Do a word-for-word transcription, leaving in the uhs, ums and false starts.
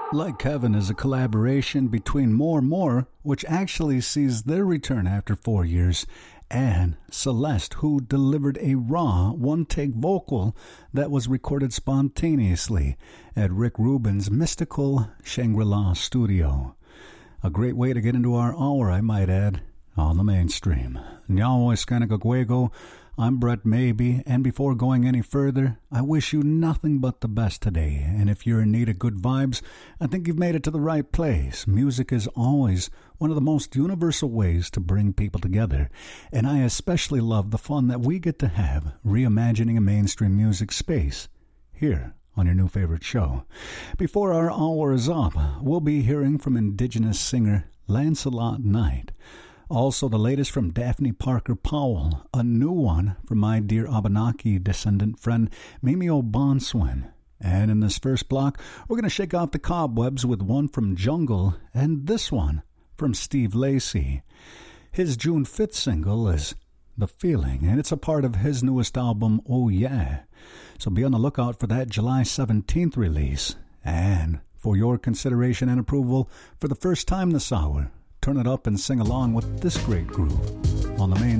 Like Heaven is a collaboration between More More, which actually sees their return after four years, and Celeste, who delivered a raw, one-take vocal that was recorded spontaneously at Rick Rubin's mystical Shangri-La studio. A great way to get into our hour, I might add, on the mainstream. Nyawo Eskanagagwego, I'm Brett Maybe, and before going any further, I wish you nothing but the best today. And if you're in need of good vibes, I think you've made it to the right place. Music is always one of the most universal ways to bring people together, and I especially love the fun that we get to have reimagining a mainstream music space here on your new favorite show. Before our hour is up, we'll be hearing from Indigenous singer Lancelot Knight. Also, the latest from Daphne Parker Powell, a new one from my dear Abenaki descendant friend Mimi O'Bonswin. And in this first block, we're going to shake off the cobwebs with one from Jungle and this one from Steve Lacy. His June fifth single is The Feeling, and it's a part of his newest album, Oh Yeah. So be on the lookout for that July seventeenth release. And for your consideration and approval for the first time this hour, turn it up and sing along with this great groove on the main